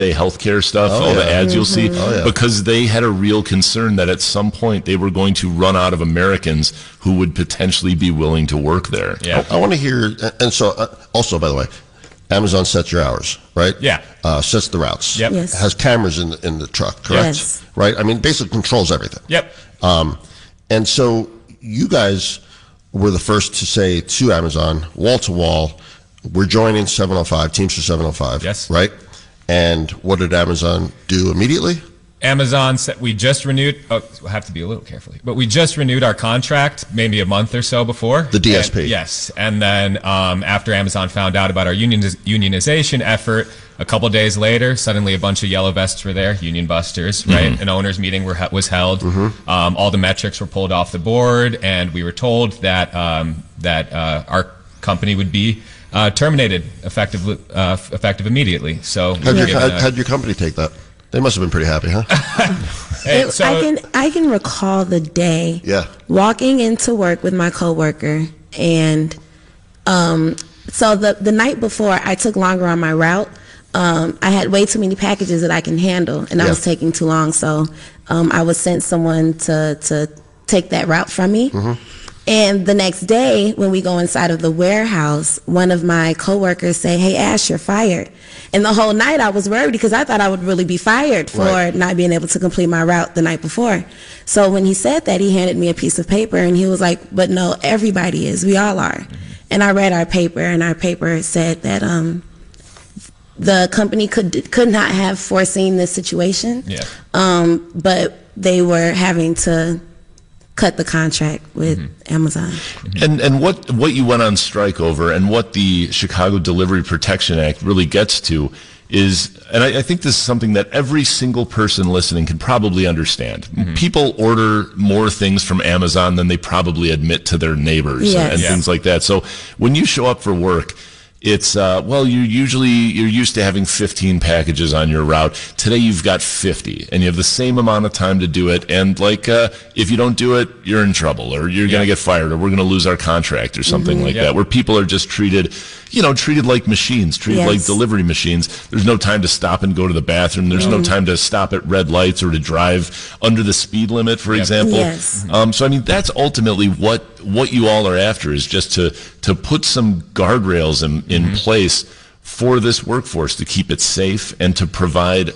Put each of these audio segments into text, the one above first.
healthcare stuff, all the ads you'll see, because they had a real concern that at some point they were going to run out of Americans who would potentially be willing to work there. Yeah. I want to hear, and so also, by the way, Amazon sets your hours, right? Yeah. Sets the routes. Yep. Yes. Has cameras in the truck, correct? Yes. Right? I mean, basically controls everything. Yep. And so you guys were the first to say to Amazon, wall to wall, we're joining 705, Teamster 705. Yes. Right? And what did Amazon do immediately? Amazon said we just renewed. Oh, we'll have to be a little careful, but we just renewed our contract maybe a month or so before The DSP. And, yes, and then after Amazon found out about our unionization effort, a couple days later, suddenly a bunch of yellow vests were there, union busters, right? An owners meeting was held. All the metrics were pulled off the board, and we were told that our company would be terminated effective immediately. So How'd your company take that? They must have been pretty happy, huh? I can recall the day Yeah. walking into work with my coworker, and so the night before I took longer on my route. I had way too many packages that I can handle, and I was taking too long. So I was sent someone to take that route from me. And the next day, when we go inside of the warehouse, one of my coworkers say, "Hey, Ash, you're fired." And the whole night I was worried because I thought I would really be fired for not being able to complete my route the night before. So when he said that, he handed me a piece of paper and he was like, "But no, everybody is. We all are." And I read our paper, and our paper said that the company could not have foreseen this situation. Yeah. But they were having to cut the contract with Amazon. And what you went on strike over, and what the Chicago Delivery Protection Act really gets to is, and I think this is something that every single person listening can probably understand. People order more things from Amazon than they probably admit to their neighbors and things like that. So when you show up for work, it's, you're used to having 15 packages on your route. Today you've got 50, and you have the same amount of time to do it. And if you don't do it, you're in trouble, or you're going to get fired, or we're going to lose our contract, or something like that, where people are just treated like machines, treated like delivery machines. There's no time to stop and go to the bathroom. There's no time to stop at red lights or to drive under the speed limit, for example. Yes. So I mean, that's ultimately what you all are after, is just to put some guardrails in place for this workforce, to keep it safe and to provide,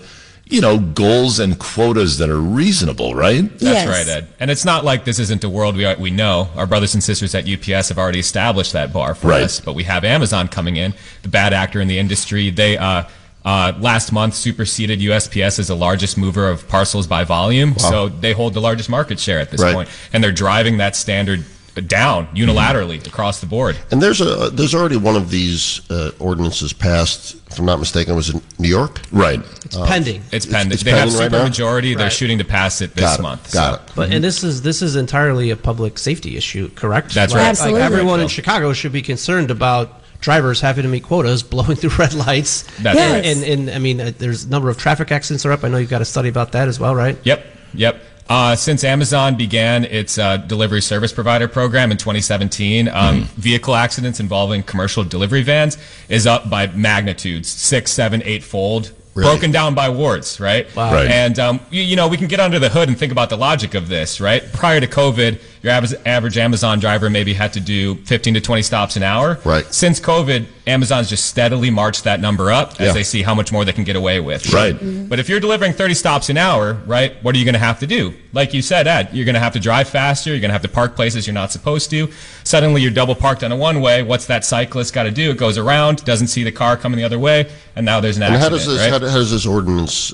goals and quotas that are reasonable, right? That's right, Ed. And it's not like this isn't a world we know. Our brothers and sisters at UPS have already established that bar for us. But we have Amazon coming in, the bad actor in the industry. They last month superseded USPS as the largest mover of parcels by volume. Wow. So they hold the largest market share at this point. And they're driving that standard down unilaterally across the board. And there's already one of these ordinances passed, if I'm not mistaken. It was in New York? Right. It's pending. It's pending. It's they have pending right super now? majority. They're shooting to pass it this month. Got it. But and this is entirely a public safety issue, correct? That's right. Absolutely. Everyone in Chicago should be concerned about drivers having to meet quotas, blowing through red lights. That's right. And I mean, there's a number of traffic accidents are up. I know you've got a study about that as well, right? Yep. Since Amazon began its delivery service provider program in 2017, vehicle accidents involving commercial delivery vans is up by magnitudes, 6, 7, 8-fold. Really? Broken down by wards, right? Wow. Right. And, we can get under the hood and think about the logic of this, right? Prior to COVID, your average Amazon driver maybe had to do 15 to 20 stops an hour. Right. Since COVID, Amazon's just steadily marched that number up as they see how much more they can get away with. Right. But if you're delivering 30 stops an hour, right, what are you going to have to do? Like you said, Ed, you're going to have to drive faster. You're going to have to park places you're not supposed to. Suddenly you're double parked on a one-way. What's that cyclist got to do? It goes around, doesn't see the car coming the other way, and now there's an accident. How does this ordinance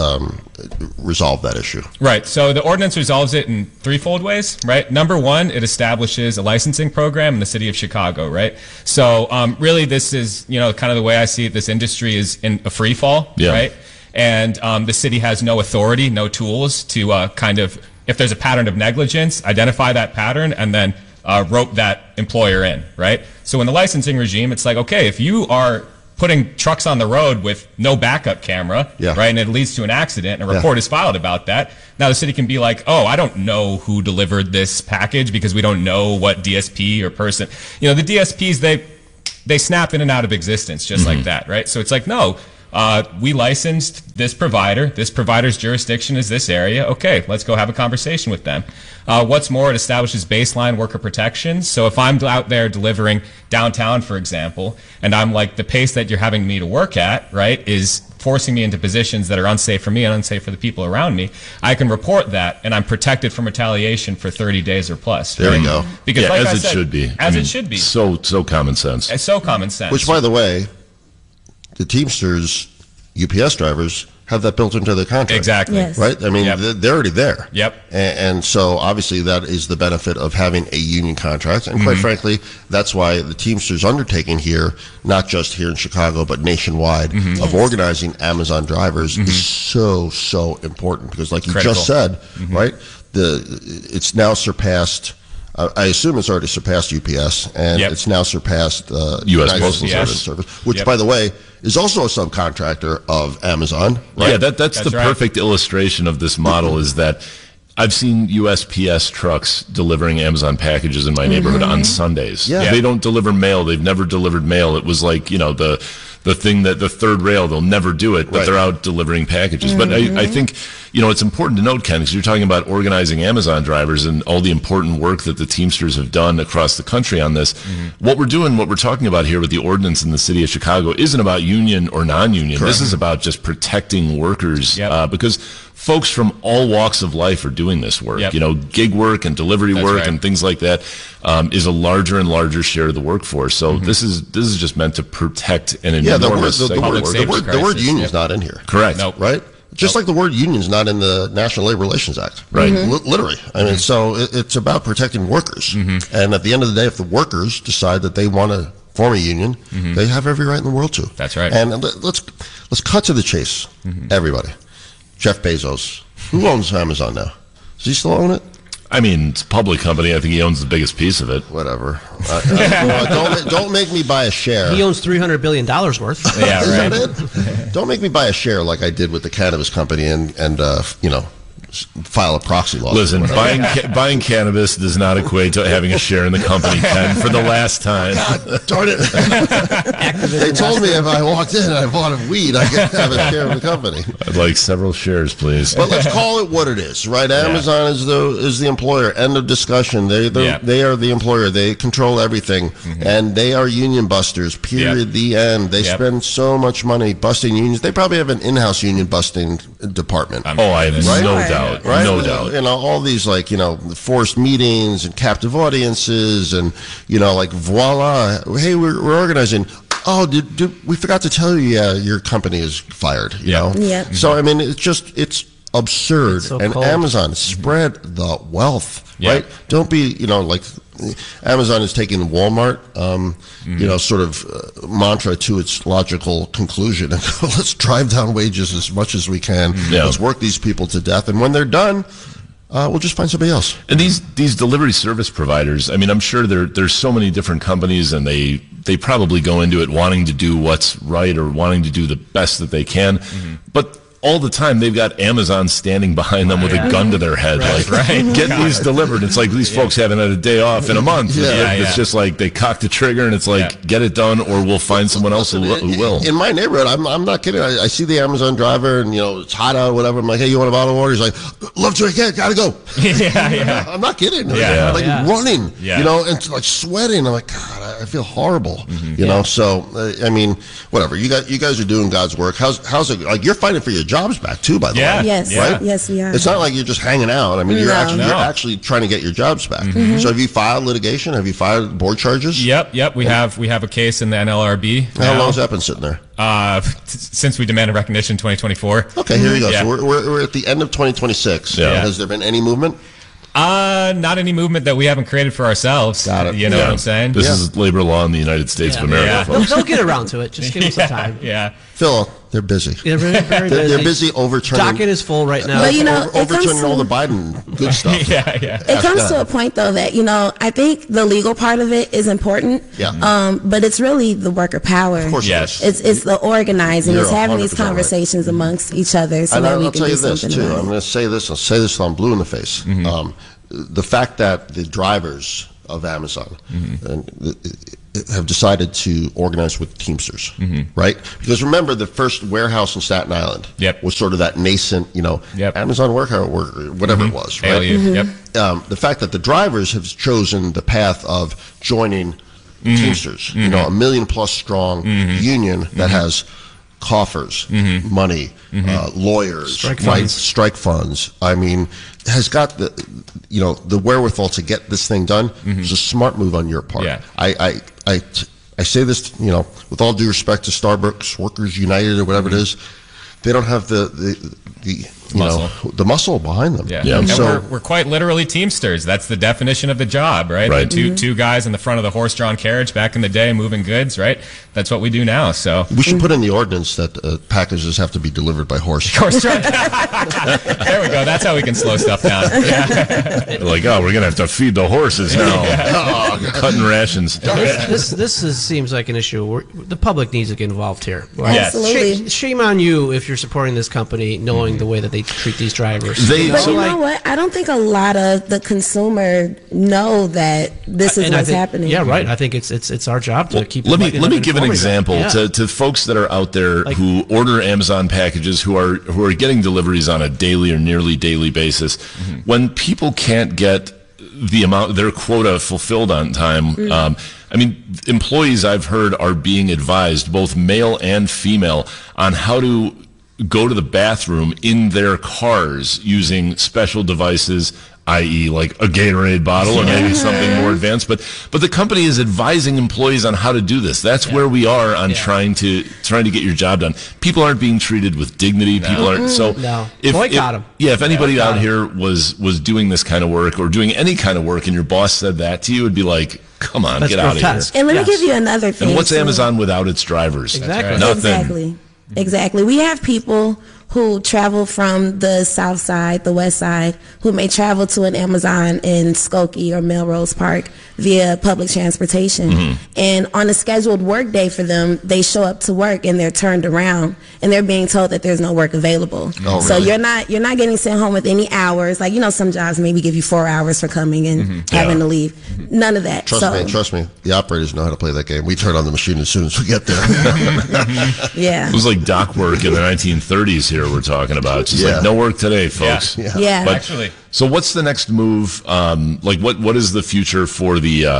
resolve that issue? Right. So the ordinance resolves it in threefold ways, right? Number one, it establishes a licensing program in the city of Chicago, right? So really this is, kind of the way I see it, this industry is in a free fall, right? And the city has no authority, no tools to if there's a pattern of negligence, identify that pattern and then rope that employer in, right? So in the licensing regime, it's like, okay, if you are putting trucks on the road with no backup camera, right, and it leads to an accident, and a report is filed about that, now the city can be like, oh, I don't know who delivered this package because we don't know what DSP or person. The DSPs, they snap in and out of existence just like that, right? So it's like, no, we licensed this provider. This provider's jurisdiction is this area. Okay, let's go have a conversation with them. What's more, it establishes baseline worker protections. So if I'm out there delivering downtown, for example, and I'm like, the pace that you're having me to work at, right, is forcing me into positions that are unsafe for me and unsafe for the people around me, I can report that, and I'm protected from retaliation for 30 days or plus. There right? we go. Because Yeah, like as I it said, should be. As it should be. So common sense. It's so common sense. Which, by the way, the Teamsters, UPS drivers have that built into their contract. Exactly. Yes. Right? I mean, Yep. they're already there. Yep. And so, obviously, that is the benefit of having a union contract. And quite frankly, that's why the Teamsters undertaking here, not just here in Chicago, but nationwide, of organizing Amazon drivers is so important. Because like you Critical. just said, right, it's now surpassed... I assume it's already surpassed UPS, and Yep. it's now surpassed US United Postal States Service. Service, which, Yep. by the way, is also a subcontractor of Amazon. Right? Yeah, that's the right. perfect illustration of this model is that I've seen USPS trucks delivering Amazon packages in my neighborhood on Sundays. Yeah. They don't deliver mail. They've never delivered mail. It was like, the thing that the third rail, they'll never do it, but Right. they're out delivering packages. But I think, it's important to note, Ken, because you're talking about organizing Amazon drivers and all the important work that the Teamsters have done across the country on this. What we're talking about here with the ordinance in the city of Chicago isn't about union or non-union. This is about just protecting workers because folks from all walks of life are doing this work. Yep. Gig work and delivery work right. and things like that is a larger and larger share of the workforce. So this is just meant to protect an Yeah, enormous segment of public workers. safety the word crisis. union's not in here. Correct. Nope. Right? Just like the word union's not in the National Labor Relations Act. Right. Literally. I mean, so it's about protecting workers. And at the end of the day, if the workers decide that they want to form a union, they have every right in the world to. That's right. And let's cut to the chase, everybody. Jeff Bezos. Who owns Amazon now? Does he still own it? I mean, it's a public company. I think he owns the biggest piece of it. Whatever. Don't make me buy a share. He owns $300 billion worth. Yeah, Is right. that it? Don't make me buy a share like I did with the cannabis company and file a proxy lawsuit. Listen, buying cannabis does not equate to having a share in the company, Ken, for the last time. Darn it. They told me if I walked in and I bought a weed, I could have a share of the company. I'd like several shares, please. But let's call it what it is, right? Amazon is the employer. End of discussion. They are the employer. They control everything, and they are union busters. Period. The end. They spend so much money busting unions. They probably have an in-house union busting department. Oh, I have no doubt. Right? No doubt. All these forced meetings and captive audiences and, voila. Hey, we're organizing. Oh, we forgot to tell you, your company is fired, you know? Yeah. So, I mean, it's absurd. It's so and cold. Amazon spread the wealth, Yeah. right? Don't be, like Amazon is taking Walmart, sort of mantra to its logical conclusion and go, let's drive down wages as much as we can. Yeah. Let's work these people to death. And when they're done, we'll just find somebody else. And these delivery service providers, I mean, I'm sure there's so many different companies, and they probably go into it wanting to do what's right or wanting to do the best that they can. But all the time, they've got Amazon standing behind them with a gun to their head, get these delivered. It's like these folks haven't had a day off in a month. It's just like they cock the trigger, and it's like, get it done, or we'll find someone else who will. In my neighborhood, I'm not kidding. I see the Amazon driver, and it's hot out or whatever. I'm like, hey, you want a bottle of water? He's like, love to, yeah, gotta go. I'm not kidding. Yeah. Running, Yeah. and like sweating. I'm like, God, I feel horrible. So I mean, whatever. You guys are doing God's work. How's it? Like, you're fighting for your jobs back too, by the way. Yes. Right? Yes, we are. It's not like you're just hanging out. I mean, you're No. actually trying to get your jobs back. So have you filed litigation? Have you filed board charges? Yep. We have a case in the NLRB. How now. long's that been sitting there? Since we demanded recognition 2024. Okay, here you go. Yeah. So we're at the end of 2026. Yeah. Has there been any movement? Not any movement that we haven't created for ourselves. Got it. You know what I'm saying? This is labor law in the United States of America, Yeah. folks. They'll get around to it. Just give them some time. Yeah. Phil, they're busy. They're very busy. They're busy overturning. Docket is full right now. But, it comes overturning all to- the Biden good stuff. Yeah. It comes that. to a point though that I think the legal part of it is important. Yeah. But it's really the worker power. Of course, Yes. it is. It's the organizing. You're It's having these 100% right. conversations amongst each other so And that we I'll can tell do you this something too. about I'm it. going to say this. I'll say this till I'm blue in the face. The fact that the drivers of Amazon, and have decided to organize with Teamsters, right? Because remember, the first warehouse in Staten Island was sort of that nascent, Amazon warehouse, whatever it was, right? The fact that the drivers have chosen the path of joining Teamsters, a 1 million plus strong union that has coffers, money, lawyers, strike funds. I mean, has got the wherewithal to get this thing done. It's a smart move on your part. I say this, with all due respect to Starbucks Workers United or whatever it is, they don't have the muscle behind them. And so we're quite literally Teamsters. That's the definition of the job, right? The two guys in the front of the horse-drawn carriage back in the day moving goods, right? That's what we do now. So we should put in the ordinance that packages have to be delivered by horse-drawn. There we go. That's how we can slow stuff down. Like, we're gonna have to feed the horses now. Cutting rations. This seems like an issue where the public needs to get involved here. Right? Absolutely. Shame on you if you're supporting this company, knowing the way that they treat these drivers. But you know what? I don't think a lot of the consumer know that this is what's happening. Yeah, right. I think it's our job to keep. Let me give an example to folks that are out there who order Amazon packages, who are getting deliveries on a daily or nearly daily basis. When people can't get the amount their quota fulfilled on time, I mean, employees I've heard are being advised, both male and female, on how to go to the bathroom in their cars using special devices, i.e. like a Gatorade bottle or maybe something more advanced. But the company is advising employees on how to do this. That's where we are on trying to get your job done. People aren't being treated with dignity. People aren't. So if anybody out here was doing this kind of work or doing any kind of work and your boss said that to you, it'd be like, come on, get out of here. And let me give you another thing. And what's Amazon without its drivers? Exactly. Nothing. Exactly. We have people who travel from the south side, the west side, who may travel to an Amazon in Skokie or Melrose Park via public transportation. And on a scheduled work day for them, they show up to work and they're turned around and they're being told that there's no work available. So you're not getting sent home with any hours. Like, some jobs maybe give you 4 hours for coming and having to leave. None of that. Trust me. The operators know how to play that game. We turn on the machine as soon as we get there. It was like dock work in the 1930s here we're talking about. It's just like, no work today, folks. But actually. So what's the next move? What is the future for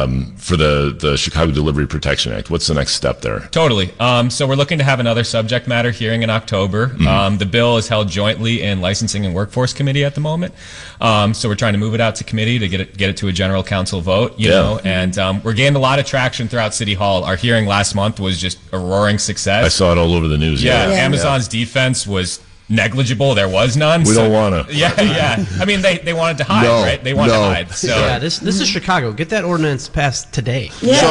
the Chicago Delivery Protection Act? What's the next step there? Totally. So we're looking to have another subject matter hearing in October. The bill is held jointly in Licensing and Workforce Committee at the moment. So we're trying to move it out to committee to get it to a general council vote. And we're gaining a lot of traction throughout City Hall. Our hearing last month was just a roaring success. I saw it all over the news. Amazon's defense was negligible. There was none. We don't want to. I mean, they wanted to hide, right? They wanted to hide. So this is Chicago. Get that ordinance passed today.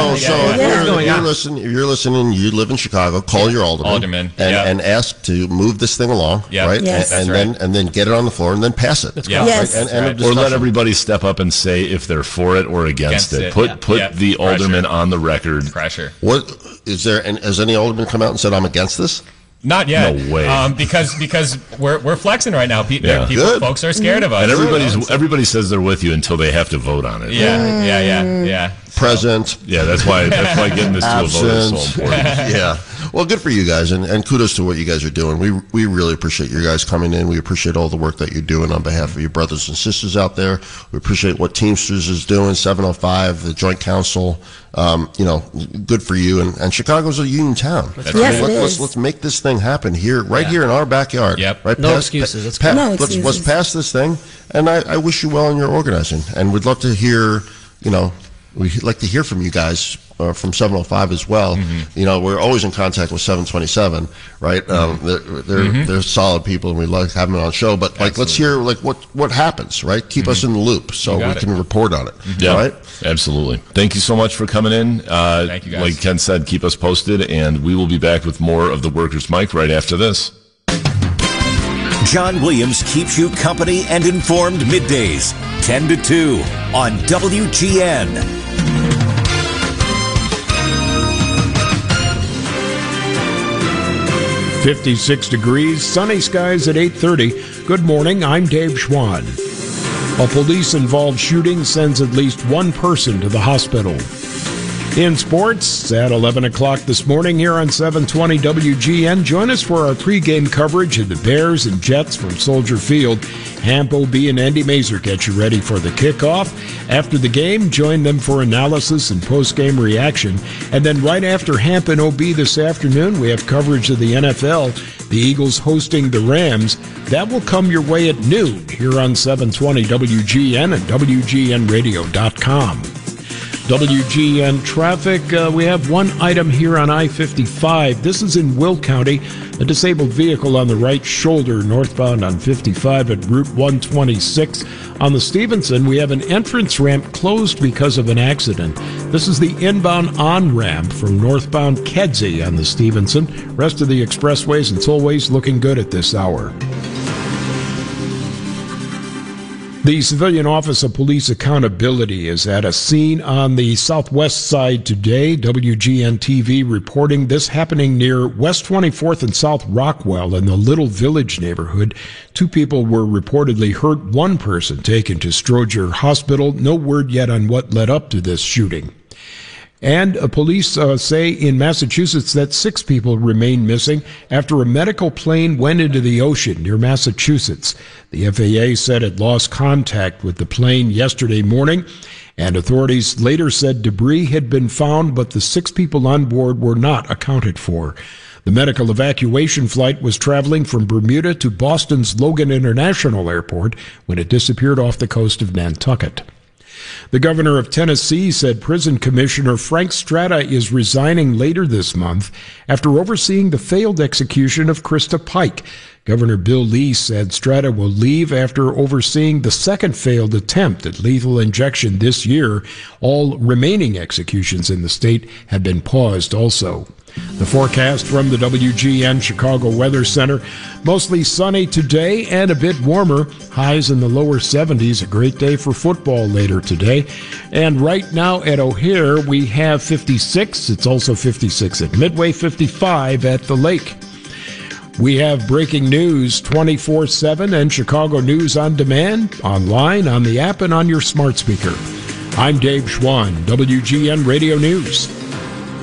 If you're listening, you live in Chicago, call your alderman and ask to move this thing along, right? And then get it on the floor and then pass it. Or let everybody step up and say if they're for it or against it. Put the alderman on the record. Pressure. What is there? And has any alderman come out and said I'm against this? Not yet. No way. Because we're flexing right now. Folks are scared of us. And everybody says they're with you until they have to vote on it. Yeah. Present. That's why getting this to a vote is so important. Well, good for you guys, and kudos to what you guys are doing. We really appreciate you guys coming in. We appreciate all the work that you're doing on behalf of your brothers and sisters out there. We appreciate what Teamsters is doing, 705, the Joint Council. Good for you. And Chicago's a union town. Let's make this thing happen here, here in our backyard. Right? No excuses. Let's pass this thing. And I wish you well in your organizing. And we'd love to hear, we'd like to hear from you guys from 705 as well. We're always in contact with 727, right? They're solid people, and we like having them on the show. But let's hear what happens, right? Keep us in the loop so we can report on it. All right? Absolutely. Thank you so much for coming in. Thank you, guys. Like Ken said, keep us posted, and we will be back with more of the Workers' Mic right after this. John Williams keeps you company and informed middays, 10 to 2 on WGN. 56 degrees, sunny skies at 8:30. Good morning, I'm Dave Schwan. A police-involved shooting sends at least one person to the hospital. In sports, at 11 o'clock this morning here on 720 WGN, join us for our pregame coverage of the Bears and Jets from Soldier Field. Hamp OB and Andy Mazer get you ready for the kickoff. After the game, join them for analysis and postgame reaction. And then right after Hamp and OB this afternoon, we have coverage of the NFL. The Eagles hosting the Rams. That will come your way at noon here on 720 WGN and WGNradio.com. WGN traffic, we have one item here on I-55. This is in Will County. A disabled vehicle on the right shoulder northbound on 55 at Route 126. On the Stevenson, we have an entrance ramp closed because of an accident. This is the inbound on-ramp from northbound Kedzie on the Stevenson. Rest of the expressways and tollways looking good at this hour. The Civilian Office of Police Accountability is at a scene on the southwest side today. WGN-TV reporting this happening near West 24th and South Rockwell in the Little Village neighborhood. 2 people were reportedly hurt, 1 person taken to Stroger Hospital. No word yet on what led up to this shooting. And police say in Massachusetts that 6 people remain missing after a medical plane went into the ocean near Massachusetts. The FAA said it lost contact with the plane yesterday morning, and authorities later said debris had been found, but the 6 people on board were not accounted for. The medical evacuation flight was traveling from Bermuda to Boston's Logan International Airport when it disappeared off the coast of Nantucket. The governor of Tennessee said prison commissioner Frank Strata is resigning later this month after overseeing the failed execution of Krista Pike. Governor Bill Lee said Strata will leave after overseeing the second failed attempt at lethal injection this year. All remaining executions in the state have been paused also. The forecast from the WGN Chicago Weather Center. Mostly sunny today and a bit warmer. Highs in the lower 70s. A great day for football later today. And right now at O'Hare, we have 56. It's also 56 at Midway, 55 at the lake. We have breaking news 24/7 and Chicago News on demand, online, on the app, and on your smart speaker. I'm Dave Schwann, WGN Radio News.